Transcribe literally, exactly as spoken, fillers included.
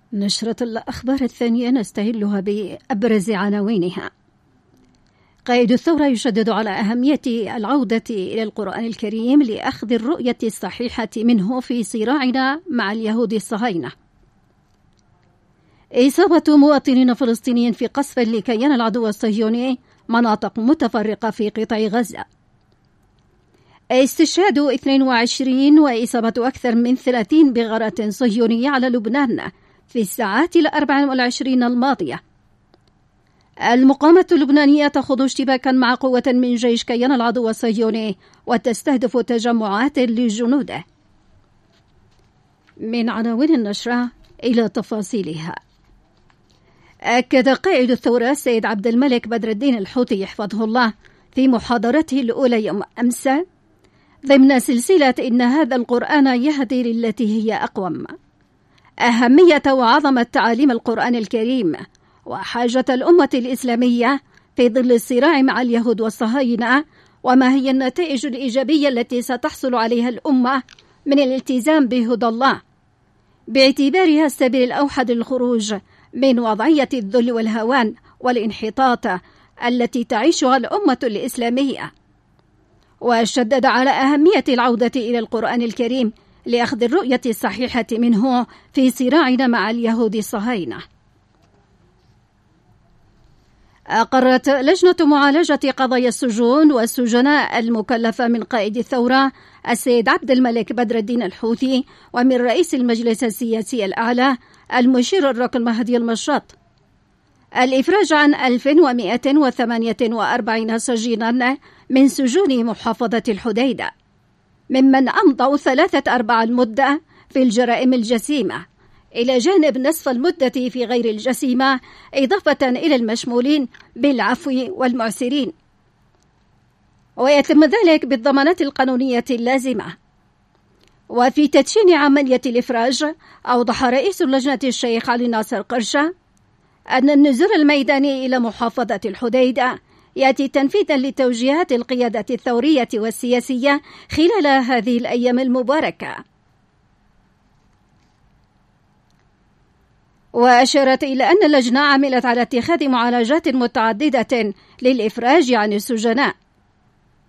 نشرة الأخبار الثانية نستهلها بأبرز عناوينها. قائد الثورة يشدد على أهمية العودة إلى القرآن الكريم لأخذ الرؤية الصحيحة منه في صراعنا مع اليهود الصهاينة. إصابة مواطنين فلسطينيين في قصف لكيان العدو الصهيوني مناطق متفرقة في قطاع غزة. استشهاد اثنين وعشرين وإصابة أكثر من ثلاثين بغارات صهيونية على لبنان في الساعات الأربع والعشرين الماضية. المقاومة اللبنانية تخوض اشتباكا مع قوة من جيش كيان العدو الصهيوني وتستهدف تجمعات لجنوده. من عناوين النشرة إلى تفاصيلها. أكد قائد الثورة السيد عبد الملك بدر الدين الحوثي يحفظه الله في محاضرته الأولى يوم أمس ضمن سلسلة إن هذا القرآن يهدي للتي هي أقوم أهمية وعظمة تعاليم القرآن الكريم وحاجة الأمة الإسلامية في ظل الصراع مع اليهود والصهاينة، وما هي النتائج الإيجابية التي ستحصل عليها الأمة من الالتزام بهدى الله باعتبارها السبيل الأوحد للخروج من وضعية الذل والهوان والانحطاط التي تعيشها الأمة الإسلامية. وشدد على أهمية العودة إلى القرآن الكريم لأخذ الرؤية الصحيحة منه في صراعنا مع اليهود الصهاينة. أقرت لجنة معالجة قضايا السجون والسجناء المكلفة من قائد الثورة السيد عبد الملك بدر الدين الحوثي ومن رئيس المجلس السياسي الأعلى المشير الركن مهدي المشاط الإفراج عن ألف ومئة وثمانية وأربعين سجينا من سجون محافظة الحديدة ممن أمضوا ثلاثة أرباع المدة في الجرائم الجسيمة، إلى جانب نصف المدة في غير الجسيمة، إضافة إلى المشمولين بالعفو والمعسرين، ويتم ذلك بالضمانات القانونية اللازمة. وفي تدشين عملية الإفراج أوضح رئيس اللجنة الشيخ علي ناصر قرشة أن النزول الميداني إلى محافظة الحديدة يأتي تنفيذا لتوجيهات القيادة الثورية والسياسية خلال هذه الأيام المباركة. وأشارت إلى أن اللجنة عملت على اتخاذ معالجات متعددة للإفراج عن السجناء،